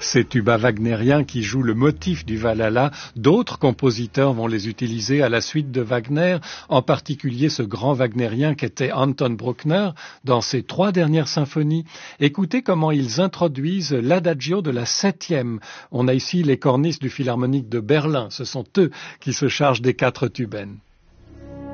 Ces tubas wagnériens qui jouent le motif du Valhalla, d'autres compositeurs vont les utiliser à la suite de Wagner, en particulier ce grand wagnérien qu'était Anton Bruckner dans ses 3 dernières symphonies. Écoutez comment ils introduisent l'adagio de la 7e. On a ici les cornistes du Philharmonique de Berlin, ce sont eux qui se chargent des 4 tubaines.